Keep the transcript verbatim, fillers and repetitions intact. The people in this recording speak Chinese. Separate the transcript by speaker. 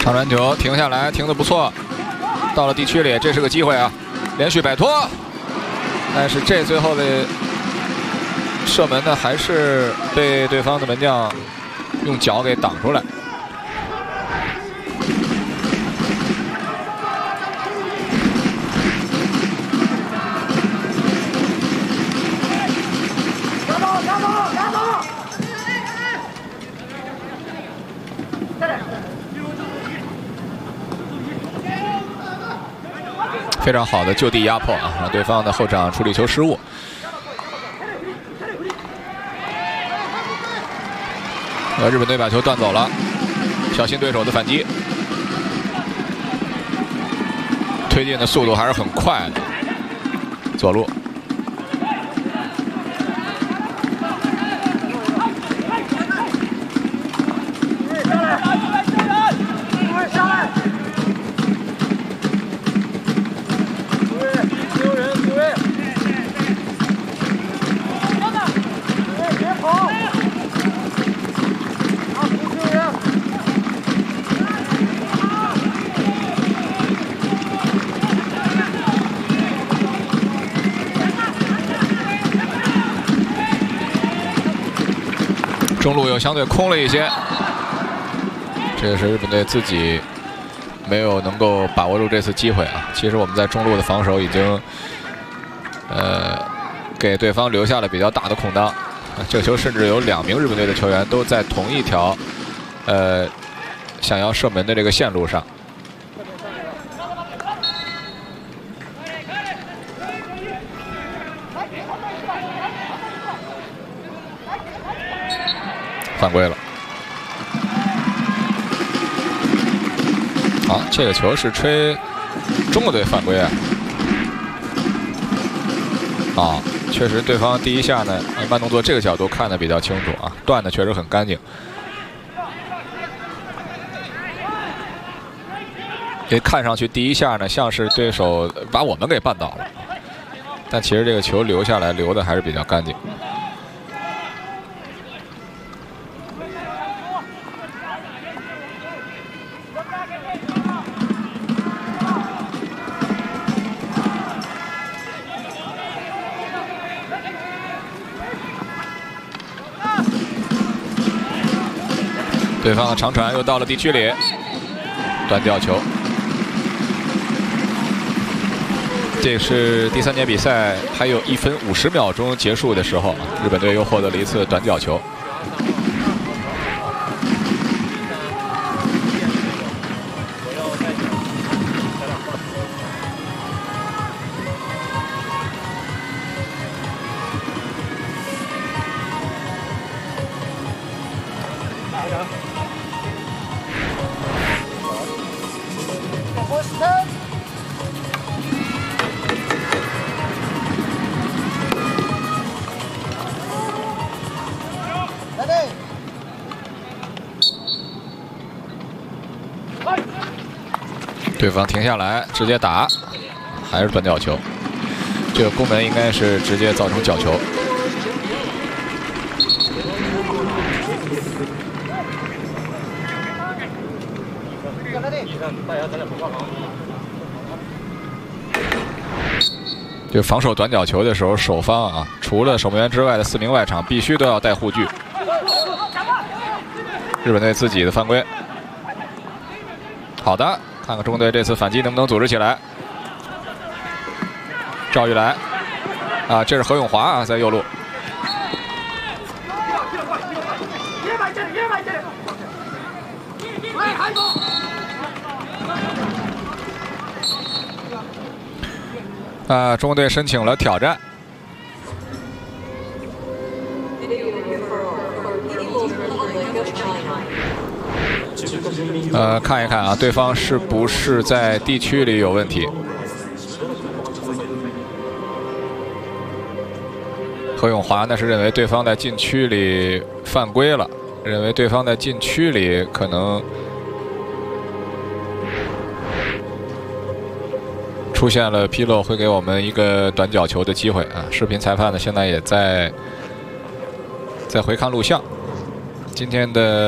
Speaker 1: 长传球停下来，停得不错，到了地区里，这是个机会啊，连续摆脱。但是这最后的射门呢，还是被对方的门将用脚给挡出来。 非常好的就地压迫啊，让对方的后场处理球失误。呃，日本队把球断走了，小心对手的反击。推进的速度还是很快的，左路。 中路又相对空了一些，这个是日本队自己没有能够把握住这次机会啊。其实我们在中路的防守已经，呃，给对方留下了比较大的空当。这个球甚至有两名日本队的球员都在同一条，呃，想要射门的这个线路上。 犯规了。好，这个球是吹中国队犯规啊！啊，确实，对方第一下呢，慢动作这个角度看得比较清楚啊，断的确实很干净。因为看上去第一下呢，像是对手把我们给绊倒了，但其实这个球留下来，留的还是比较干净。 对方的长传又到了地区里，断吊球。这是第三节比赛还有一分五十秒钟结束的时候，日本队又获得了一次短吊球。对方停下来，直接打，还是断吊球。这个攻门应该是直接造成角球。就防守短角球的时候，守方啊，除了守门员之外的四名外场必须都要带护具。日本队自己的犯规。好的。 看看中国队这次反击能不能组织起来。赵玉来，啊，这是何永华啊，在右路。啊，中国队申请了挑战。 呃，看一看啊，对方是不是在地区里有问题？何永华那是认为对方在禁区里犯规了，认为对方在禁区里可能出现了纰漏，会给我们一个短角球的机会啊。视频裁判呢，现在也在在回看录像。今天的。